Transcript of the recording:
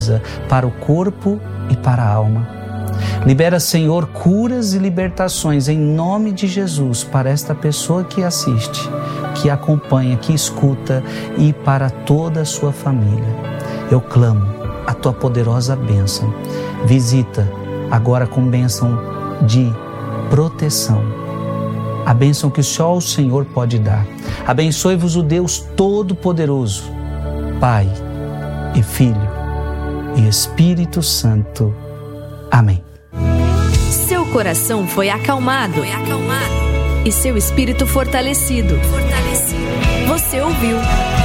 para o corpo e para a alma. Libera, Senhor, curas e libertações em nome de Jesus para esta pessoa que assiste, que acompanha, que escuta e para toda a sua família. Eu clamo a tua poderosa bênção. Visita agora com bênção de proteção. A bênção que só o Senhor pode dar. Abençoe-vos o Deus Todo-Poderoso, Pai e Filho e Espírito Santo. Amém. Seu coração foi acalmado. E seu espírito fortalecido. Você ouviu